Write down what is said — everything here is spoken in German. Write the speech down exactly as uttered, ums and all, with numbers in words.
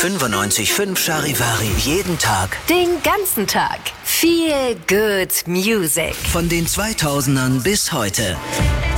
fünfundneunzig Komma fünf Charivari. Jeden Tag. Den ganzen Tag. Feel good music. Von den zweitausendern bis heute.